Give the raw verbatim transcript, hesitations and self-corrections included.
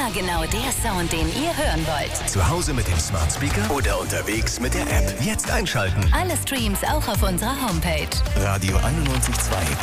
Immer genau der Sound, den ihr hören wollt. Zu Hause mit dem Smart Speaker oder unterwegs mit der App. Jetzt einschalten. Alle Streams auch auf unserer Homepage. Radio einundneunzig Komma zwei.